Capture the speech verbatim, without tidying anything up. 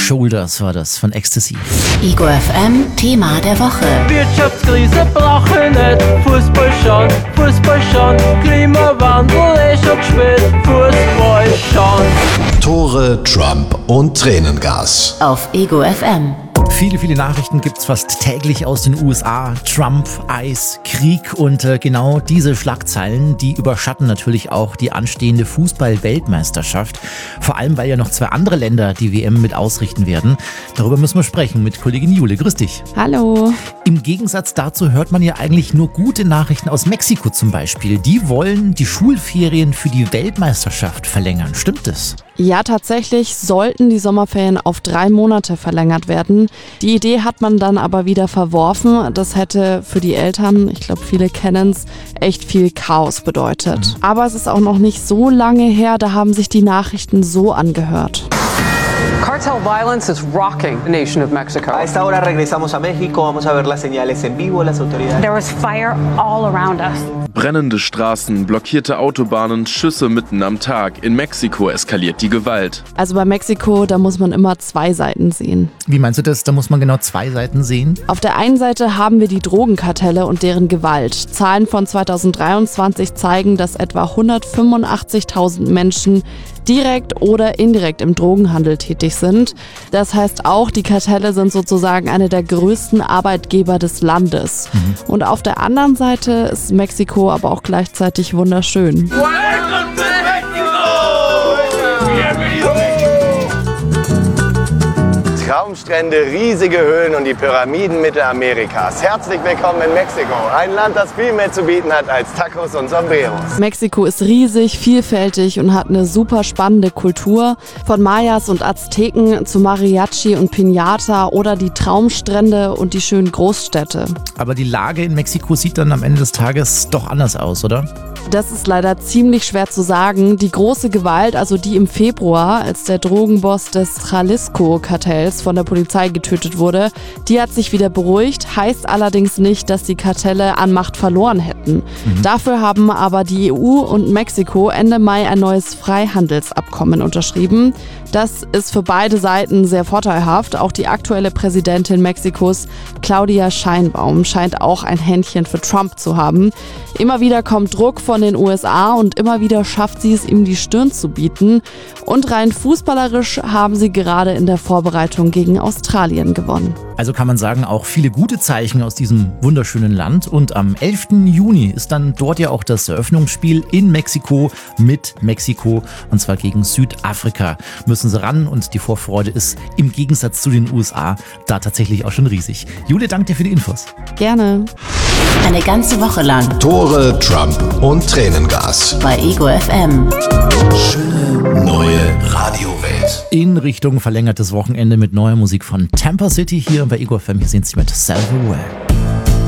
Shoulders war das von Ecstasy. Ego F M Thema der Woche. Wirtschaftskrise brauche nicht, Fußball schon, Fußball schon, Klimawandel ist schon gespielt, Fußball schon. Tore, Trump und Tränengas. Auf Ego F M. Viele, viele Nachrichten gibt's fast täglich aus den U S A. Trump, Eis, Krieg und äh, genau diese Schlagzeilen, die überschatten natürlich auch die anstehende Fußball-Weltmeisterschaft. Vor allem, weil ja noch zwei andere Länder die W M mit ausrichten werden. Darüber müssen wir sprechen mit Kollegin Jule. Grüß dich. Hallo. Im Gegensatz dazu hört man ja eigentlich nur gute Nachrichten aus Mexiko zum Beispiel. Die wollen die Schulferien für die Weltmeisterschaft verlängern. Stimmt das? Ja, tatsächlich sollten die Sommerferien auf drei Monate verlängert werden. Die Idee hat man dann aber wieder verworfen. Das hätte für die Eltern, ich glaube viele kennen es, echt viel Chaos bedeutet. Mhm. Aber es ist auch noch nicht so lange her, da haben sich die Nachrichten so angehört. Cartel violence is rocking the nation of Mexico. A esta hora regresamos a México, vamos a ver las señales en vivo, las autoridades. There was fire all around us. Brennende Straßen, blockierte Autobahnen, Schüsse mitten am Tag. In Mexiko eskaliert die Gewalt. Also bei Mexiko, da muss man immer zwei Seiten sehen. Wie meinst du das? Da muss man genau zwei Seiten sehen? Auf der einen Seite haben wir die Drogenkartelle und deren Gewalt. Zahlen von zweitausenddreiundzwanzig zeigen, dass etwa hundertfünfundachtzigtausend Menschen direkt oder indirekt im Drogenhandel tätig sind. Das heißt auch, die Kartelle sind sozusagen eine der größten Arbeitgeber des Landes. Mhm. Und auf der anderen Seite ist Mexiko aber auch gleichzeitig wunderschön. Welcome to Mexico! Traumstrände, riesige Höhlen und die Pyramiden Mittelamerikas. Herzlich willkommen in Mexiko, ein Land, das viel mehr zu bieten hat als Tacos und Sombreros. Mexiko ist riesig, vielfältig und hat eine super spannende Kultur. Von Mayas und Azteken zu Mariachi und Piñata oder die Traumstrände und die schönen Großstädte. Aber die Lage in Mexiko sieht dann am Ende des Tages doch anders aus, oder? Das ist leider ziemlich schwer zu sagen. Die große Gewalt, also die im Februar, als der Drogenboss des Jalisco-Kartells von der Polizei getötet wurde, die hat sich wieder beruhigt, heißt allerdings nicht, dass die Kartelle an Macht verloren hätten. Mhm. Dafür haben aber die E U und Mexiko Ende Mai ein neues Freihandelsabkommen unterschrieben. Das ist für beide Seiten sehr vorteilhaft. Auch die aktuelle Präsidentin Mexikos, Claudia Sheinbaum, scheint auch ein Händchen für Trump zu haben. Immer wieder kommt Druck von den U S A und immer wieder schafft sie es, ihm die Stirn zu bieten. Und rein fußballerisch haben sie gerade in der Vorbereitung gegen Australien gewonnen. Also kann man sagen, auch viele gute Zeichen aus diesem wunderschönen Land. Und am elften Juni ist dann dort ja auch das Eröffnungsspiel in Mexiko mit Mexiko, und zwar gegen Südafrika. Müssen sie ran und die Vorfreude ist im Gegensatz zu den U S A da tatsächlich auch schon riesig. Jule, danke dir für die Infos. Gerne. Eine ganze Woche lang. Tore, Trump und Tränengas. Bei Ego F M. Schöne neue Radiowelt. In Richtung verlängertes Wochenende mit neuer Musik von Tampa City hier bei Ego F M. Hier sehen Sie mit Self Aware.